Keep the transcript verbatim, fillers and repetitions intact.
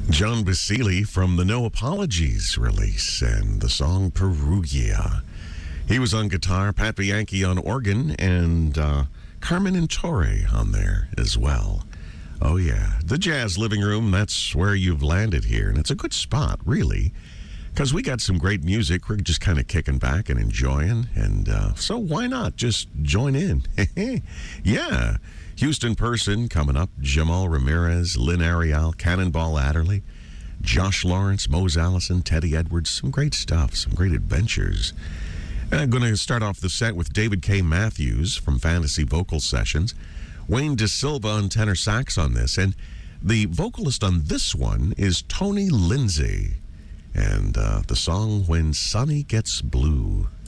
John Basile from the No Apologies release and the song Perugia. He was on guitar, Pat Bianchi on organ, and uh, Carmen Intore on there as well. Oh, yeah. The Jazz Living Room, that's where you've landed here. And it's a good spot, really, because we got some great music. We're just kind of kicking back and enjoying. And uh, so why not just join in? Yeah. Houston Person coming up. Jamal Ramirez, Lynn Ariel, Cannonball Adderley, Josh Lawrence, Mose Allison, Teddy Edwards. Some great stuff, some great adventures. And I'm going to start off the set with David K. Matthews from Fantasy Vocal Sessions. Wayne DeSilva on tenor sax on this. And the vocalist on this one is Tony Lindsay. And uh, the song When Sunny Gets Blue.